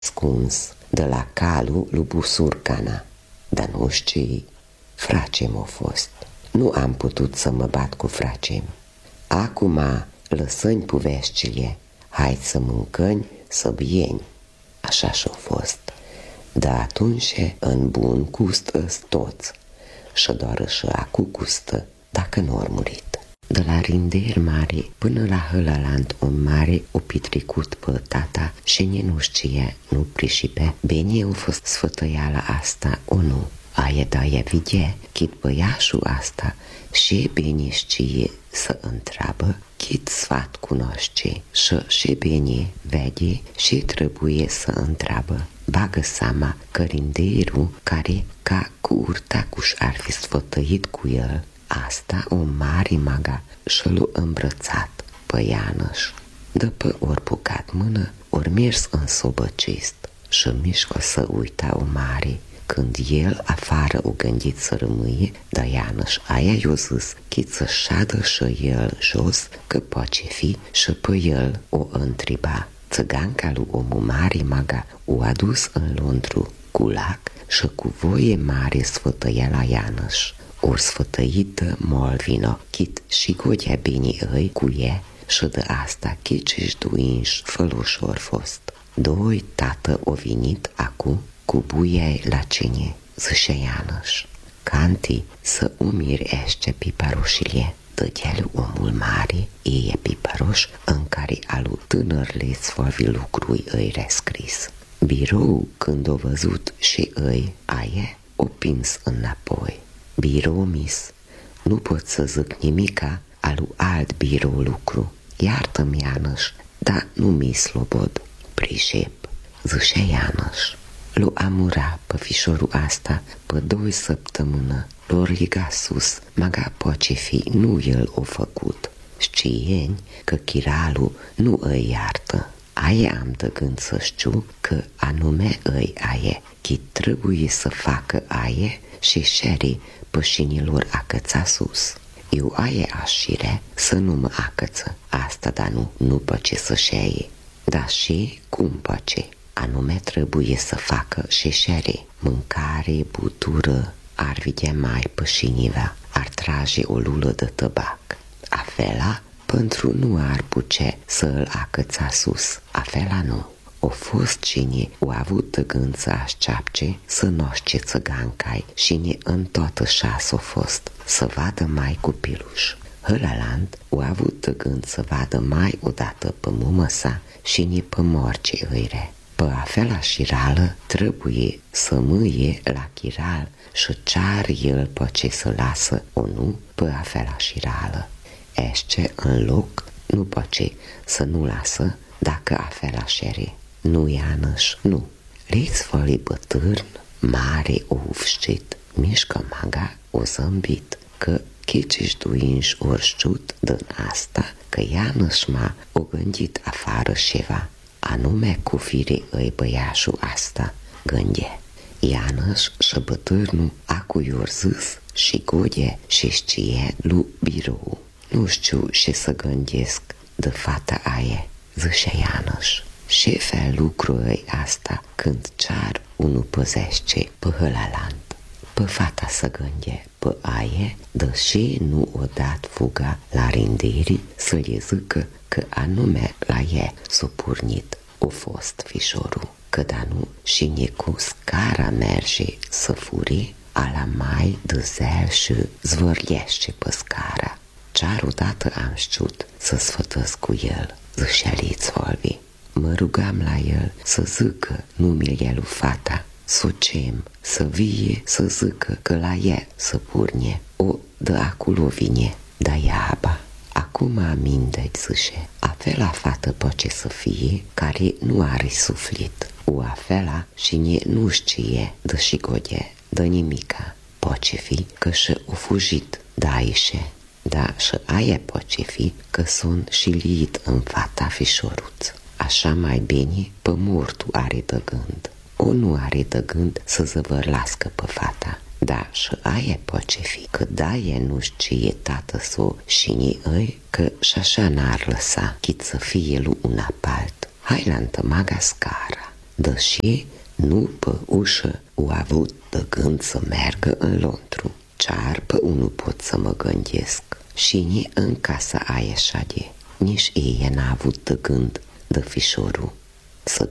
ascuns de la calul lui Busurcana, dar nu știi, fracem a fost. Nu am putut să mă bat cu fracem. Acum lăsăm poveștile, hai să mâncăni, să bieni. Așa și-a fost. Dar atunci în bun gust toți, și doar și acu gustă, dacă nu ori murit. De la Rinder mare până la Hălaland om mare o petrecut pe tata și nu știe, nu prișipe. Bine a fost sfătăiala asta, o nu. Aia daia vide, chit băiașul asta și bine știe să întreabă, chit sfat cunoaște și bine vede și trebuie să întreabă. Bagă seama că Rinderul care ca cu urtacuș ar fi sfătăit cu el, asta o mare maga și l-a îmbrățat pe Ianăș. După ori pucat mână, ori mers în sobăcist și mișcă să uita o mare. Când el afară o gândit să rămâie, dar Ianăș aia i-a zis chit să șadă și el jos, că poate fi și pe el o întreba. Țăganca lui omul mare maga o adus în Londru cu lac și cu voie mare sfătăia la Ianăș. Ori sfătăită Molvino, chit și godea bine îi cu e și de asta chiciși duinși fălușor fost. Doi tată o venit acu cu buiei la cine, zicea Ianăș. Canti să umirește piparoșile. Dădea-l omul mare, e piparoș în care alu tânărle sfăvi lucrui îi rescris. Birou când o văzut și îi aie, o pins înapoi. Birou mis, nu pot să zic nimica alu alt birou lucru. Iartă-mi, Ianăș, dar nu mi slobod. Prișep, zicea Ianăș. L-o amura pe fișorul asta pe 2 săptămână. L-o riga sus, maga poate fi, nu el o făcut. Știeni că chiralul nu îi iartă. Aia am de gând să știu că anume îi aie, chi trebuie să facă aie și șeri pășinilor acăța sus. Eu aie așire să nu mă acăță, asta dar nu păce să șeie. Dar și cum păce? Anume trebuie să facă și șere, mâncare, butură, ar vedea mai pășiniva, ar trage o lulă de tăbac. Afela, pentru nu ar puce să îl acăța sus, afela nu. O fost cine o avut de gând să așceapce, să noște țăgancai și ne în toată șas o fost, să vadă mai cu piluș. Hălaland o avut de gând să vadă mai odată pe mumă sa și ne pe morce îire. Pe afela șirală trebuie să mâie la chiral și cear el pe ce să lasă o nu pe afela șirală. Ește în loc nu poce să nu lasă dacă afela șere. Nu Ianăș, nu. Liți făli bătârn, mare o ufșcit, mișcă maga o zâmbit, că chiciși duinși ori știut din asta că Ianăș m-a o gândit afară ceva. Anume cu fire îi băiașul asta, gânde. Ianăș și bătârnul acu i-or zis și gode și știe lui birou. Nu știu ce să gândesc de fata aia, zicea Ianăș. Ce fel lucru îi asta când cear unul păzește pe Hălaland? Pe fata să gânde, pe aia, deși nu o dat fuga la Rinderii să le zică că anume la ea s-o purnit. O fost fișorul, că da nu și cu scara merge să furi, ala mai de zel și zvârlește pe scara. Cear odată am știut să sfătăsc cu el, zicea Lițolvi. Mă rugam la el să zică numele lui fata, să o cem, să vie, să zică că la ea să purne. O, de acolo vine, da iaba. Acum aminte, zice, afela fată poate să fie care nu are suflet. O afela și nu știe de și gode, de nimica. Poate fi că și-o fugit de aici, dar și aia poate fi că sunt și liit în fata fișoruț. Așa mai bine pe mortul are de gând. O nu are de gând să zăvărlască pe fata. Da, și aia poate fi că daie nu știe tată s-o și ni îi că și-așa n-ar lăsa chit să fie lui una palt. Hai la întămaga scara. deși nu pe ușă o avut de gând să meargă în lontru. Cear pe unul pot să mă gândesc și ni în casa aia șade. Nici ei n-a avut de gând de fișorul. Să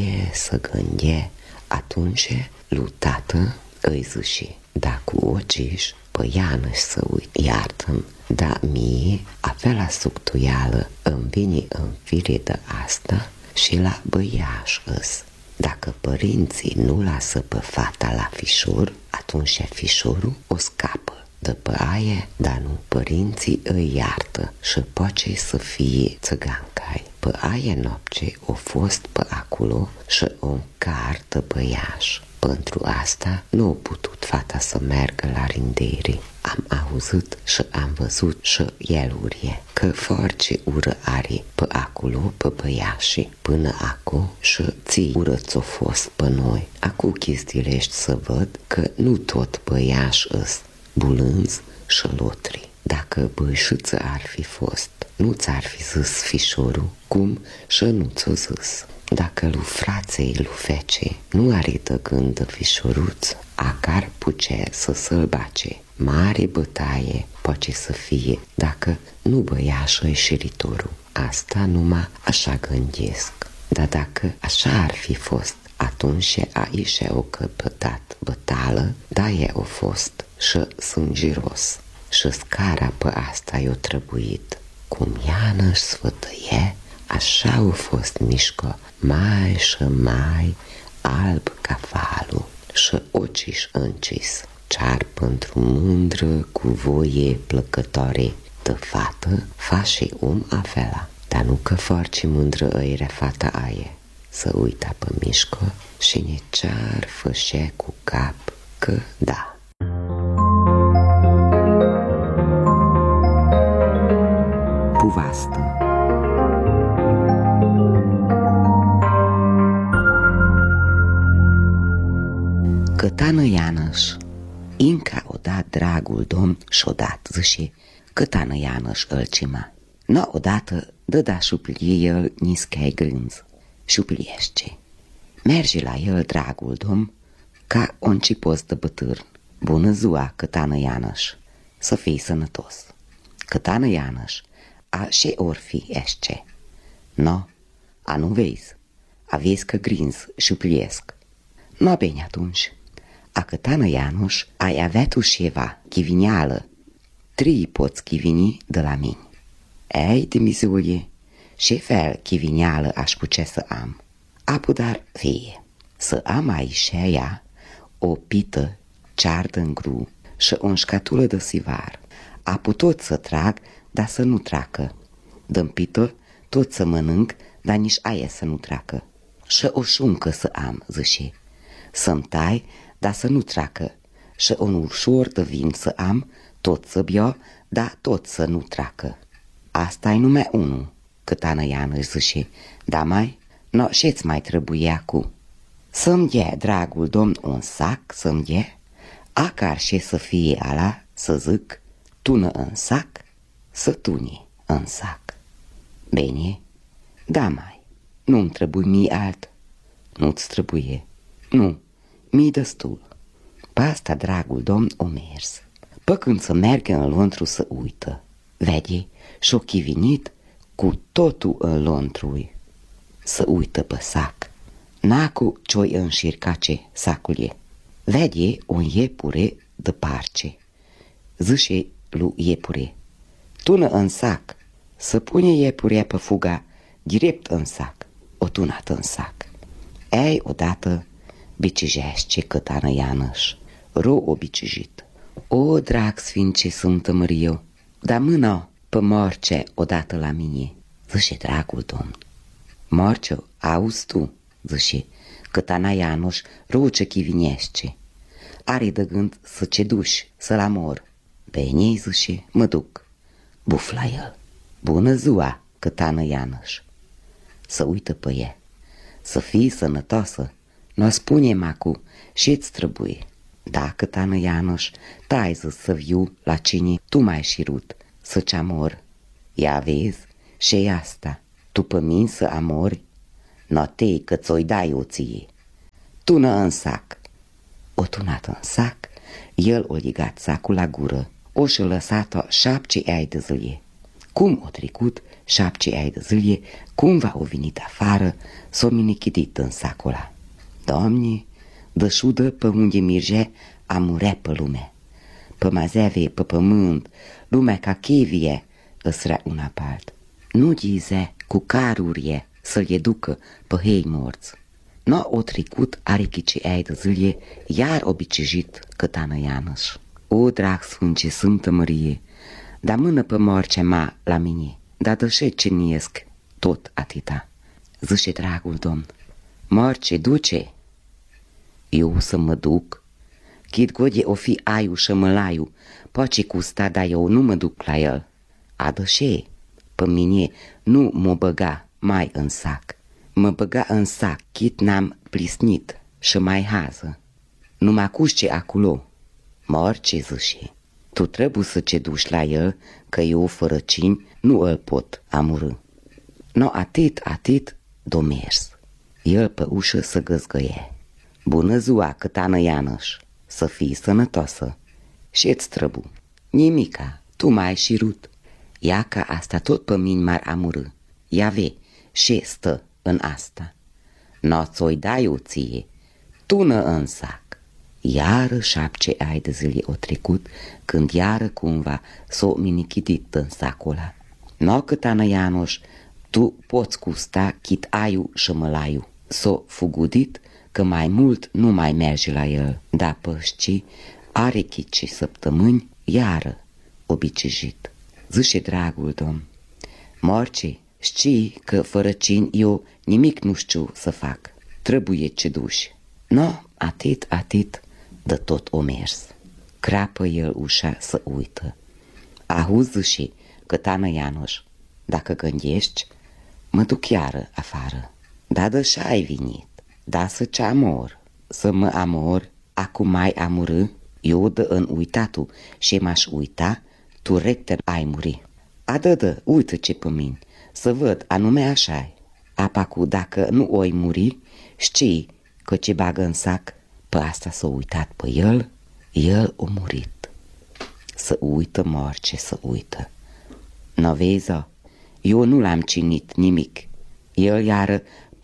gânde, atunci lui tată îi zice, da cu ociși, pe Ianăș să uit, iartă-mi, da mie, avea la suctuială, îmi vine în fire de asta și la băiaș îs. Dacă părinții nu lasă pe fata la fișor, atunci fișorul o scapă. După aia, dar nu, părinții îi iartă și poate să fie țăgancai. Pe aia noapte o fost pe acolo și o cartă băiaș. Pentru asta nu a putut fata să meargă la rindere. Am auzit și am văzut și elurie că foarte ură are pe acolo pe băiașii. Până acu și ții ură ți-o fost pe noi. Acu chistilești să văd că nu tot băiaș îs bulânzi și lotri. Dacă băișuță ar fi fost, nu ți-ar fi zis fișorul, cum și nu ți-o zis. Dacă lui fraței lui fece nu are de gând de fișoruț, acar puce să să-l bace. Mare bătaie poate să fie dacă nu băiașă-i șiritorul. Asta numai așa gândesc. Dar dacă așa ar fi fost, atunci aici o căpătat bătală, da e o fost și sângiros. Și scara pe asta i-o trebuit. Cum Ianăș sfătăie, așa a fost mișco, mai și mai alb ca falul și ochii încis. Cear pentru mândră cu voie plăcătoare de fată, fa și avea, dar nu că foarte mândră era fata aia. Să uita pe mișco și ne cear fășe cu cap că da. Puvastă. Cătană Ianăș, inca o dat dragul domn și-o dat, zice, cătană Ianăș îlcima. No, odată dă șuplie el niscă-i grânz, șupliește. Merge la el dragul domn ca un cipos de bătârn. Bună ziua, cătană Ianăș, să fii sănătos. Cătană Ianăș, a și or fi esce. No, a nu vezi, a vezi că grinz șupliesc. No, bine atunci. A cătană Ianăș, ai avea tu ceva, chivineală. 3 poți chivini de la mine. Ei, de mizulie, ce fel chivineală aș putea să am? Apu dar fie, să am aici ea o pită ceardă în gru și o înșcatulă de sivar. Apu tot să trag, dar să nu tracă. Dă-mi pită tot să mănânc, dar nici aia să nu tracă. Și o șuncă să am, zice, să-mi tai, dar să nu tracă. Și un ușor de vin să am, tot să biu, dar tot să nu tracă. Asta-i numai unul, cătană Ianăș zice, da mai? No, ce-ți mai trebuie acu? Să-mi dea, dragul domn, un sac, să-mi dea? Acar și să fie ala, să zic, tună în sac, să tuni în sac. Bine? Da mai, nu-mi trebuie mie alt. Nu-ți trebuie. Nu, mi-i destul. Pe asta, dragul domn, o mers. Pă când să meargă în lontru să uită. Vede, și-o chivinit cu totul în lontrui. Să uită pe sac. N-acu ce-o înșircace sacul e. Vede un iepure de parce. Zice lui iepure, tună în sac. Să pune iepurea pe fuga direct în sac. O tunat în sac. Ei odată bicijește cătană Ianăș. Ro o bicijit. O, drag sfince Sfântă Măriu, da mâna pe morce odată la mine. Zice dragul domn. Morce, auzi tu, zice, cătana Ianăș ruce chivinește. Are de gând să ce duși, să-l amor. Bine, zice, mă duc. Bufla el. Bună ziua, cătană Ianăș. Să uită pe ea. Să fii sănătoasă. N-o spune-mi acu ce-ți trebuie. Da, cătană Ianăș, t-ai zis să viu la cine tu m-ai șirut, să-ți amor. Ia vezi, și asta, tu pe mine să amori? Notei că ți-o dai o ție. Tună în sac. O tunat în sac, el o ligat sacul la gură, o și lăsat-o 7 ani de zile. Cum o trecut 7 ani de zile, cumva o venit afară, s-o minichidit în sacul ăla. Doamne, dășudă pe unde mirge a murea pe lume. Pe mazeve, pe pământ, lumea ca chevie îsrea una part. Nu dize cu carurie să le ducă pe hei morți. No o trecut arichice ai de zile, iar obicejit cătană Ianăș. O, drag sfânce, Sfântă Mărie, da mână pe morcea ma la mine, da dășe ce niesc tot atâta. Zice dragul domn, morce, duce. Eu să mă duc, chid godie o fi aiu și mălaiu, poate custa, dar eu nu mă duc la el. A dășe, pe mine nu mă băga mai în sac. Mă băga în sac, chit n-am plisnit și mai hază. Nu mă acușce acolo. Morce, zice, tu trebuie să te duci la el, că eu fără cini nu îl pot amurâ. No, atât, d-o mers. El pe ușă să găzgăie. Bună ziua, cătană Ianăș, să fii sănătoasă. Și-ți trăbu. Nimica, tu mai ai și rut. Ia ca asta tot pe mine m-ar amurâ. Ia ve, și stă în asta. N-o ți-o dai o ție, tună în sac. Iară 7 ani de zile o trecut, când iară cumva s-o minichidit în sacul ăla. No, cătană Ianoș, tu poți gusta chit aiu și mălaiu. S-o fugudit că mai mult nu mai merge la el, dar pășci are chici săptămâni, iară obicejit. Zice dragul domn, morce, știi că fără cini eu nimic nu știu să fac, trebuie ce duși. No, atât, de tot o mers. Crapă el ușa să uită. Auzi și cătană Ianoș, dacă gândești, mă duc iară afară. Da, dășa ai venit, da să ce amor, să mă amor, acum mai amurâ, eu de în uitatul și m-aș uita, tu recte ai muri. Adă, uită ce pe mine, să văd anume așa-i. Apacu, dacă nu oi muri, știi că ce bagă în sac, pe asta s-a uitat pe el a murit. Să uită, morce, să uită. N-o vezi, eu nu l-am cinit nimic. El iară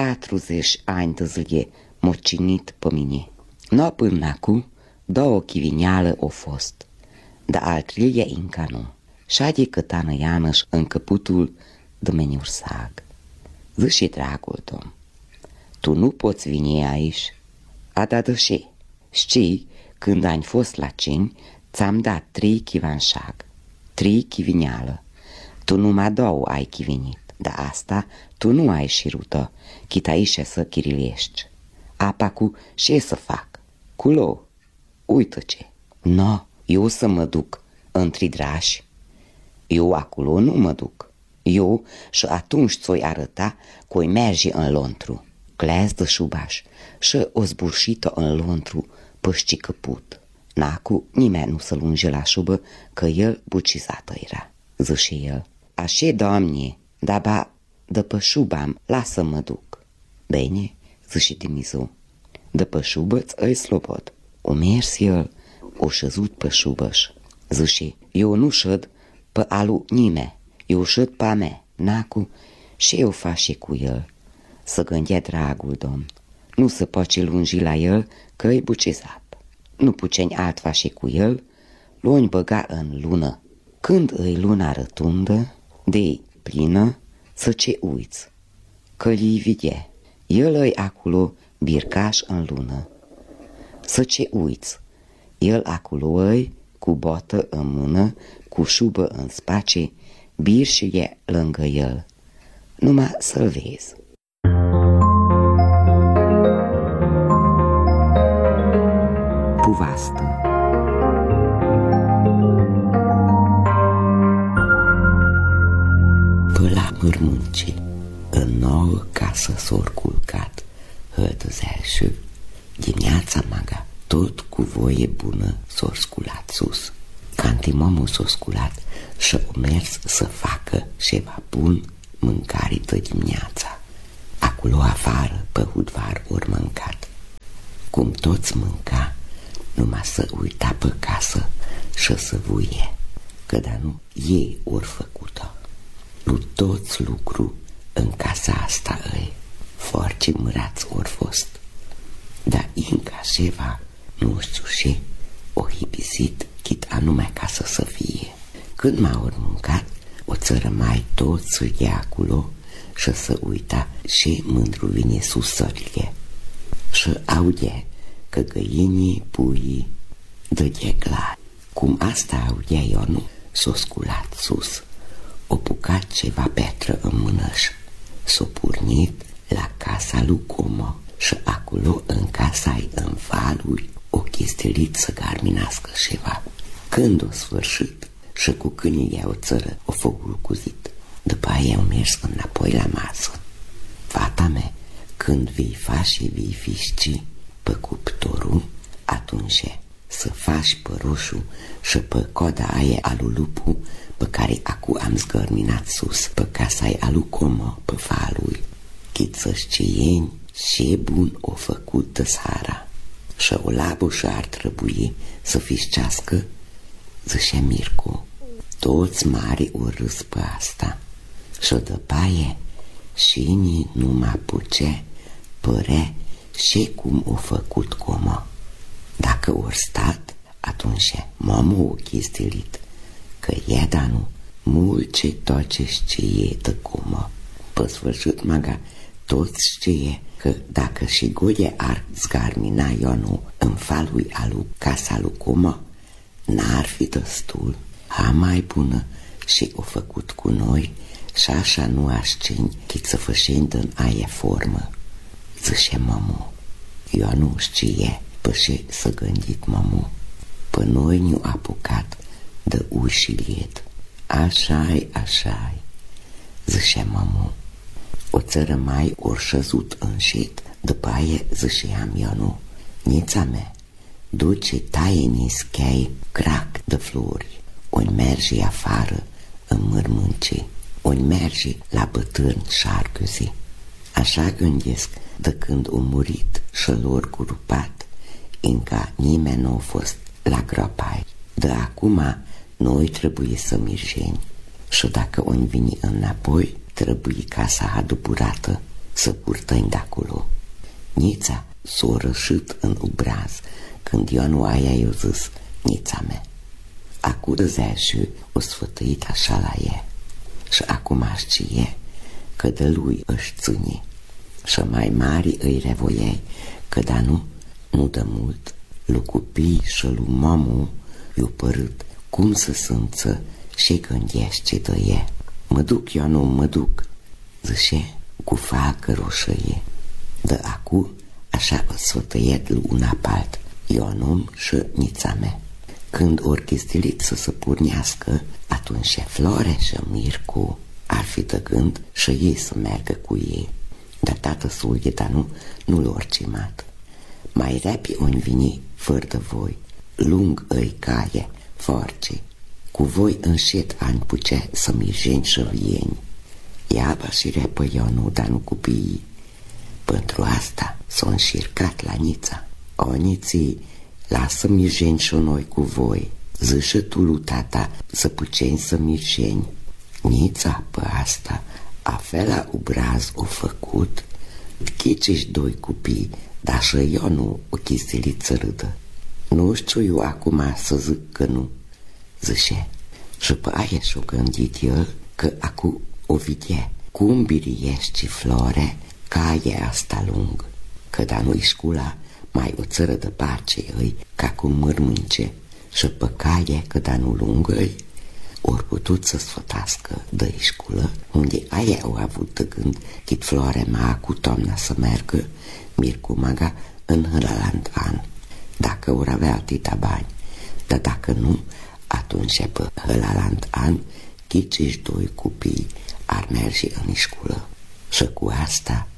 40 ani de zile m-a cinit pe mine. No, până acum, 2 chivineală o fost, dar al 3-lea încă nu. Și-ade cătană Ianăș în căputul de meniursag. Zice dragul domn, tu nu poți veni aici. A da dășe, știi, când ai fost la cini, ți-am dat 3 chivanșag, 3 chivineală. Tu numai 2 ai chivinit, dar asta tu nu ai șirută, chit aici să chirilești. Apa cu ce să fac? Culo, uită ce. No, eu să mă duc întri drași. Eu acolo nu mă duc. Eu și atunci ți-o arăta că-i merge în lontru, cleaz de șubaș, și o zburșită în lontru pășci căput. Nacu nimeni nu se lunge la șubă, că el bucizată era. Zice el, așa, doamne, da ba, de pe șubam, lasă mă duc. Bine, zice Dimizu, de pe șubă-ți îi slobod. O mers el, o șezut pe șubăș. Zice, eu nu șăd pe alu nimeni, eu șăd pe a mea, nacu, și eu face cu el. Să gândea dragul domn, nu se poate lungi la el, că e bucizat. Nu puceni alt face cu el, l-o-i băga în lună. Când îi luna rătundă, de-i plină, să ce uiți, că li vide, el îi acolo bircaș în lună. Să ce uiți, el acolo îi cu botă în mână, cu șubă în space, birșile lângă el. Numai să-l vezi. Puvastă. Pe la mărmânce, în nouă casă s-o culcat, hădăzea și dimineața maga, tot cu voie bună s-o sculat sus. Cantimomul s-o sculat și o mers să facă ceva bun mâncare de dimineața. Acolo afară, pe hudvar, ori mâncat. Cum toți mânca, numai să uita pe casă și să vuie, că da nu ei ori făcut-o. Lu toți lucru în casa asta îi, foarte mârați ori fost. Dar inca ceva, nu știu și, o hipisit, chit anume casă să fie. Când m-a ori mâncat, o țără mai tot să ia acolo și să uita și mândru vine sus sările. Și aude că găinii, puii, dădea clar. Cum asta audea Ionu, s-o sculat sus, o pucat ceva petră în mânăș, s-o purnit la casa lui Como și acolo în casa-i în valuri o chestilit să garminească ceva. Când o sfârșit și cu câinii o țără o făcut cuzit, după aia au mers înapoi la masă. Fata mea, când vei fa și vei fișci pe cuptorul, atunci să faci pe roșu și pe coada aia alu lupu pe care acu am zgărminat sus pe casa-i alu Como pe falui. Chit să știeni ce bun o făcut tăsara și o labușă ar trebui să fișcească, zicea Mircu. Toți mari o râs pe asta și-o dăpaie și ni nu mă puce păre și cum o făcut Como. Dacă ori stat, atunci mamă o chistilit, că iedanu mulce tot ce știe de Como. Pe sfârșit, maga, toți știe că dacă și goie ar zgarmina Ionu în falui alu casa lui Como, n-ar fi destul. Ha mai bună și o făcut cu noi și așa nu așcini chit să fășind în aia formă. Zice mamu, Ionu știe păși să gândit mamu. Pe noi ne-o apucat de ușiliet. Așa-i, așa-i, zice mamu. O țără mai ori șăzut înșit, după aia ziceam Ionu, nița mea, duce taie-ni schei crac de flori, ori merge afară în mărmânci, ori merge la bătârni șarcăzi. Așa gândesc de când o murit și lor grupat, încă nimeni nu a fost la gropai. De acum noi trebuie să mirjeni și dacă o vini înapoi, trebuie casa aduburată să purtăm de acolo. Nița s-o rășit în obraz când Ionu aia i-a zis, nița mea. Acu de și o sfătăit așa la ea și acum știe că de lui își ține și mai mari îi revoiei că da nu de mult, lui copii și lui mamu i-o părât cum să simță și gândește de ea. Mă duc, Ionu, mă duc, zice, cu facă roșie. De acu, așa o sfătăiet lui una palt, Ionu și nița mea. Când ori chistilit să se pornească, atunci Flore și Mircu ar fi de gând și ei să meargă cu ei. Dar tată sulghe, dar nu l-or cimat. Mai repi on vini fără de voi, lung îi caie, force. Cu voi înșet ani puce să mirjeni și vieni. Iaba și repă Ionu, dar nu copiii. Pentru asta s-o înșircat la nița. O, niții, lasă mirjeni și noi cu voi. Zice tu lui tata să puceni să mirjeni. Nița pe asta, afela obraz o făcut, chici-și doi copii, dar și Ionu o chistilit să râdă. Nu știu eu acum să zic că nu, zice. Și pe aia și-o gândit el că acu o vedea cum biriești Flore caie asta lung, că da nu-i șcula mai o țără de pace îi ca cu mărmânce și pe caie că da nu lungă-i ori putut să sfătască de șculă unde aia au avut de gând chit Flore ma cu toamna să meargă Mircu maga în hălalant an, dacă ori avea atâta bani, dar dacă nu, atunci pe hălalant an chici-și doi copii ar merge în șculă. Și cu asta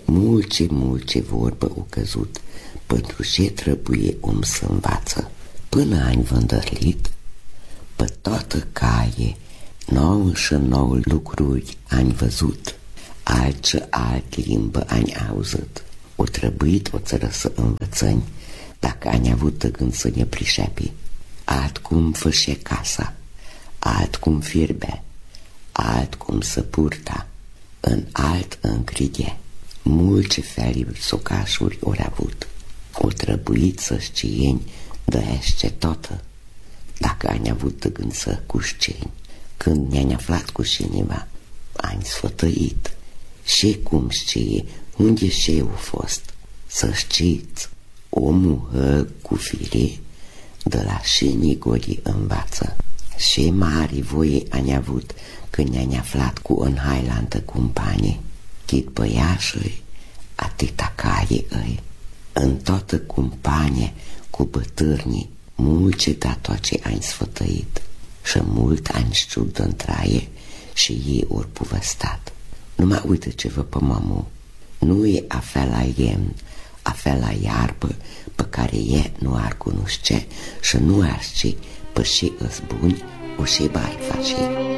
mulce vorbă au căzut pentru ce trebuie om să învață. Până ani vândărlit, pe toată caie, 99 lucruri ani văzut, alt limbă ani auzit. O trebuit o țără să învățăni, dacă ani avut de gând să ne prișepi. Alt cum fășe casa, alt cum fierbe, alt cum să purta, în alt încride. Multe feluri socașuri ori avut. O trebuit să știeni dăiește toată, dacă ani avut de gând să cușceni. Când ne-am aflat cu cineva, ani sfătăit, și cum știe unde și eu fost. Să știți, omul cu fire de la șenii goli învață. Și mari voie ani avut când ne-am aflat cu în hailantă cumpanie, chit băiașii, atâta caie îi. În toată cumpanie cu bătârnii, mulți datoace ani sfătăit și mult ani știut de întraie și ei ori povestat. Numai uite ce vă pe mamu, nu e afela lemn, afela iarbă pe care e nu ar cunoște și nu ar ști pe și îs buni o și bai face.